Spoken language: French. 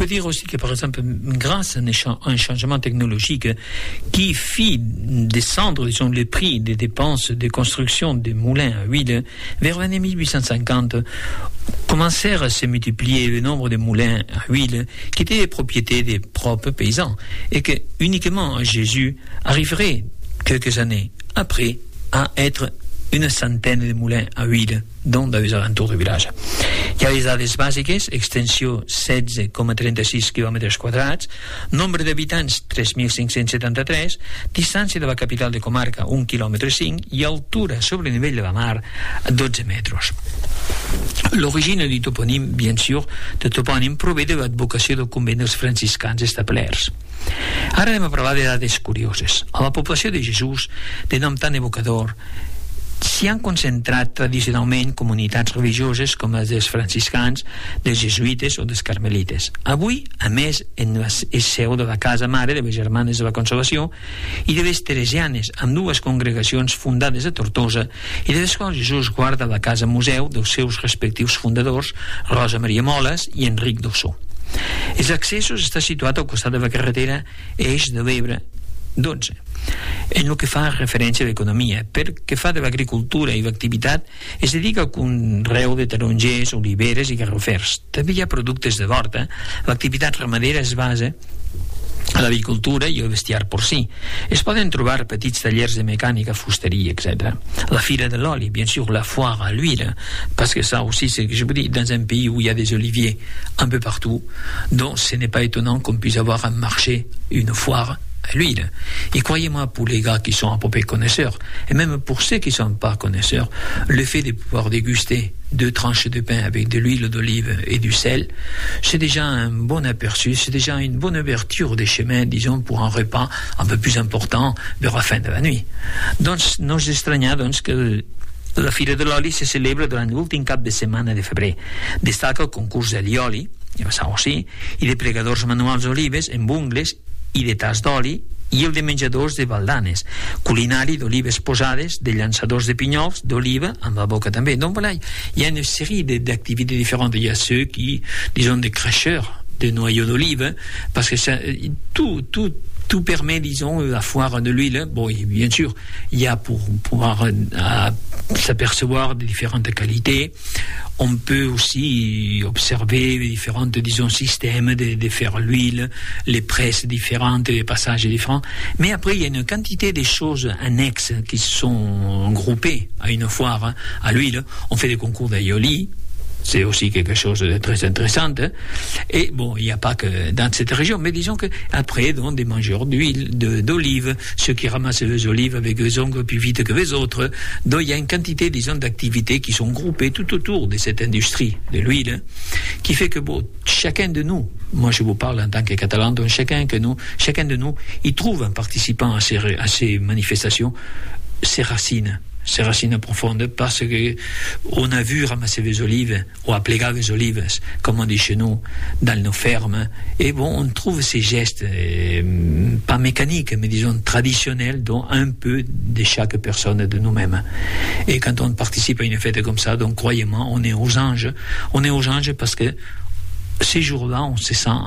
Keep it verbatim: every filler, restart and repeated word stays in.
peut dire aussi que, par exemple, grâce à un, écha- un changement technologique qui fit descendre, disons, le prix des dépenses de construction des moulins à huile, vers l'année mille huit cent cinquante, commencèrent à se multiplier le nombre de moulins à huile qui étaient les propriétés des propres paysans, et que uniquement Jésus arriverait quelques années après à être une centaine de moulins à huile, dont dans les alentours du village. Hi ha les dades bàsiques: extensió setze coma trenta-sis quilòmetres quadrats, nombre d'habitants tres mil cinc-cents setanta-tres, distància de la capital de comarca un quilòmetre cinc i altura sobre el nivell de la mar dotze metres. L'origine du topònim, bien sûr, de topònim prové de l'advocació del convent dels franciscans establerts. Ara anem a parlar de dades curioses. A la població de Jesús, de nom tan evocador, s'hi han concentrat tradicionalment comunitats religioses com les dels franciscans, dels jesuïtes o dels carmelites. Avui, a més, en la, és seu de la Casa Mare de les Germanes de la Consolació i de les Teresianes, amb dues congregacions fundades a Tortosa i de les quals Jesús guarda la Casa Museu dels seus respectius fundadors, Rosa Maria Moles i Enric d'Ossó. Els accessos està situat al costat de la carretera Eix de l'Ebre dotze. En el que fa referència a l'economia, perquè fa de l'agricultura i l'activitat, es dedica al conreu de tarongers, oliveres i garrofers. També hi ha productes de l'horta. L'activitat ramadera es basa a l'avicultura i al bestiar porcí. Es poden trobar petits tallers de mecànica, fusteria, etcètera. La fira de l'oli, bien sûr, la foire à l'huile, parce que ça aussi, c'est que je vous dis, dans un pays où il y a des oliviers un peu partout, donc ce n'est pas étonnant qu'on puisse avoir un marché, une foire à l'huile. Et croyez-moi, pour les gars qui sont à peu près connaisseurs, et même pour ceux qui ne sont pas connaisseurs, le fait de pouvoir déguster deux tranches de pain avec de l'huile d'olive et du sel, c'est déjà un bon aperçu, c'est déjà une bonne ouverture des chemins, disons, pour un repas un peu plus important vers la fin de la nuit. Donc, no us estranyar, doncs, que la Fira de l'Oli se celebra durant l'últim cap de setmana de febrer. Destaca el concurs de lioli, ja passau sí, i de pregadors manuals d'olives amb ungles i de tas d'oli, i el de menjadors de baldanes, culinari d'olives posades, de llançadors de pinyols, d'oliva, amb la boca també. Donc voilà, il y a une série d'activités différentes. Il y a ceux qui, disons, des cracheurs de noyaux d'olive, parce que ça, tout, tout, tout permet, disons, la foire de l'huile. Bon, bien sûr, il y a pour pouvoir euh, s'apercevoir de différentes qualités. On peut aussi observer les différents, disons, systèmes de, de faire l'huile, les presses différentes, les passages différents. Mais après, il y a une quantité de choses annexes qui sont groupées à une foire hein, à l'huile. On fait des concours d'aioli. C'est aussi quelque chose de très intéressant. Hein. Et bon, il n'y a pas que dans cette région, mais disons que après, donc, des mangeurs d'huile, de, d'olive, ceux qui ramassent les olives avec les ongles plus vite que les autres. Donc, il y a une quantité, disons, d'activités qui sont groupées tout autour de cette industrie de l'huile, hein, qui fait que bon, chacun de nous, moi je vous parle en tant que Catalan, donc chacun que nous, chacun de nous, il trouve en participant à ces, à ces manifestations ses racines. Ces racines profondes, parce que on a vu ramasser les olives ou aplégar les olives, comme on dit chez nous, dans nos fermes, et bon, on trouve ces gestes euh, pas mécaniques, mais disons traditionnels, dont un peu de chaque personne de nous-mêmes. Et quand on participe à une fête comme ça, donc croyez-moi, on est aux anges, on est aux anges parce que ces jours-là, on se sent